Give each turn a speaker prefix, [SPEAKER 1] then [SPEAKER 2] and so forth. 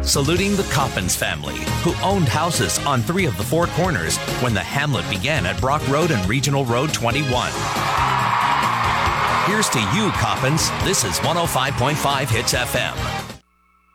[SPEAKER 1] Saluting the Coppins family, who owned houses on 3 of the 4 corners when the hamlet began at Brock Road and Regional Road 21. Here's to you, Coppins. This is 105.5 Hits FM.